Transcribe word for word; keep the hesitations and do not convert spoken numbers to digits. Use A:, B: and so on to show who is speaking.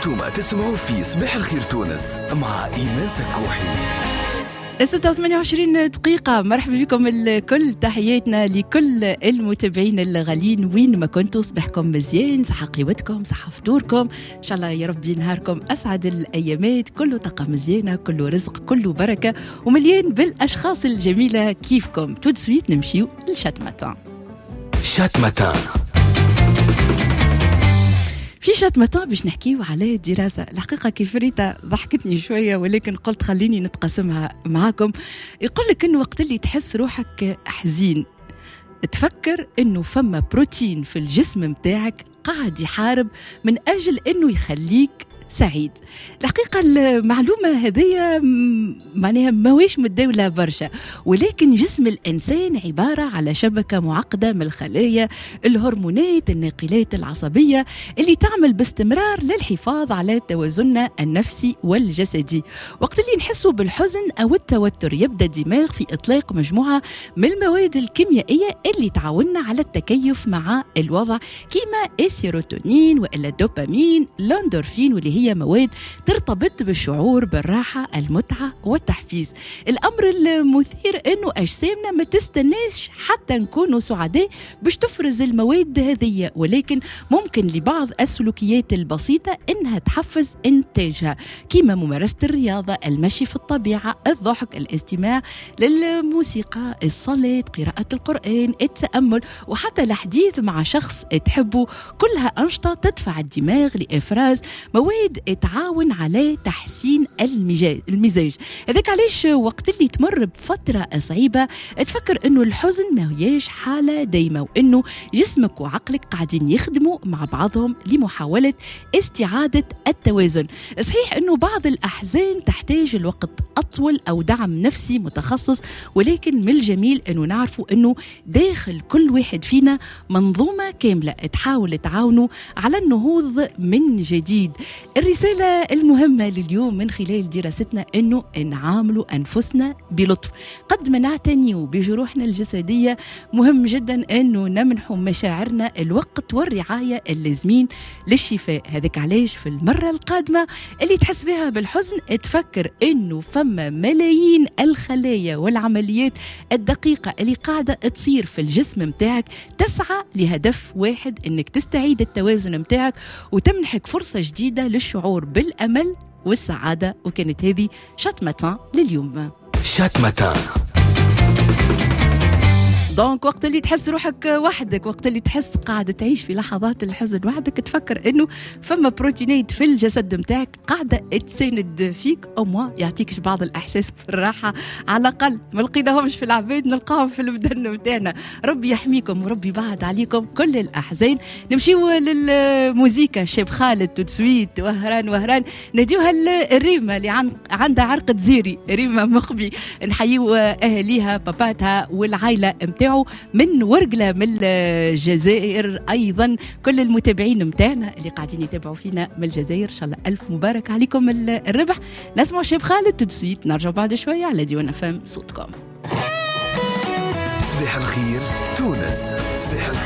A: انتم تسمعوا في صباح الخير تونس مع إيمان سكوحي.
B: ستة وثمانية وعشرين دقيقة. مرحبا بكم الكل، تحياتنا لكل المتابعين الغاليين وين ما كنتوا. صباحكم مزيان، صحة قوتكم، صحة فطوركم، إن شاء الله يا ربي نهاركم أسعد الأيامات، كله طاقة مزيانة، كله رزق، كله بركة ومليان بالأشخاص الجميلة كيفكم. تو دو سويت نمشيو لشات ماتان.
A: شات ماتان
B: في شات ماتان باش نحكيو على دراسة. الحقيقة كيف ريتا ضحكتني شوية، ولكن قلت خليني نتقاسمها معاكم. يقول لك إنه وقت اللي تحس روحك حزين تفكر إنه فما بروتين في الجسم متاعك قاعد يحارب من أجل إنه يخليك سعيد. الحقيقة المعلومة هذه معناها ماويش متداولة برشا، ولكن جسم الإنسان عبارة على شبكة معقدة من الخلايا، الهرمونات، الناقلات العصبية اللي تعمل باستمرار للحفاظ على توازننا النفسي والجسدي. وقت اللي نحسوا بالحزن أو التوتر يبدأ الدماغ في إطلاق مجموعة من المواد الكيميائية اللي تعاوننا على التكيف مع الوضع، كيما السيروتونين وإلا الدوبامين، الاندورفين، واللي هي مواد ترتبط بالشعور بالراحة، المتعة والتحفيز. الأمر المثير أنه أجسامنا ما تستناش حتى نكونوا سعداء باش تفرز المواد هذه، ولكن ممكن لبعض السلوكيات البسيطة إنها تحفز إنتاجها، كيما ممارسة الرياضة، المشي في الطبيعة، الضحك، الاستماع للموسيقى، الصلاة، قراءة القرآن، التأمل، وحتى الحديث مع شخص تحبه. كلها أنشطة تدفع الدماغ لإفراز مواد تعاون على تحسين المزاج. هذاك علاش وقت اللي تمر بفترة صعيبة تفكر انه الحزن ما هياش حالة دايمة، وانه جسمك وعقلك قاعدين يخدموا مع بعضهم لمحاولة استعادة التوازن. صحيح انه بعض الاحزان تحتاج الوقت اطول او دعم نفسي متخصص، ولكن من الجميل انه نعرفوا انه داخل كل واحد فينا منظومة كاملة تحاول تعاونوا على النهوض من جديد. الرسالة المهمة لليوم من خلال دراستنا أنه نعاملوا أنفسنا بلطف. قد ما نعتنيوا بجروحنا الجسدية، مهم جدا أنه نمنحوا مشاعرنا الوقت والرعاية اللازمين للشفاء. هذاك علاش في المرة القادمة اللي تحس بها بالحزن تفكر أنه فما ملايين الخلايا والعمليات الدقيقة اللي قاعدة تصير في الجسم متاعك تسعى لهدف واحد، أنك تستعيد التوازن متاعك وتمنحك فرصة جديدة للشعور بالأمل والسعادة. وكانت هذه شات ماتان لليوم.
A: شات ماتان.
B: دونك وقت اللي تحس روحك وحدك، وقت اللي تحس قاعدة تعيش في لحظات الحزن وحدك، تفكر انه فما بروتينات في الجسد متاعك قاعدة تساند فيك، او ما يعطيكش بعض الاحساس بالراحة. على الاقل ما لقيناهمش في العباد، نلقاهم في البدن متاعنا. ربي يحميكم وربي يبعد عليكم كل الاحزان. نمشيو للموسيقى. شاب خالد تسويت وهران وهران نديوها الريمة اللي عن عندها عرقة زيري، ريمة مقبي. نحيو اهليها، باباتها والعائلة متاعها من ورقلة من الجزائر. أيضا كل المتابعين متاعنا اللي قاعدين يتابعوا فينا من الجزائر، إن شاء الله ألف مبارك عليكم الربح. نسمع شاب خالد تدسويت، نرجع بعد شوية على ديوان فهم صوتكم.
A: صباح الخير تونس. صباح الخير.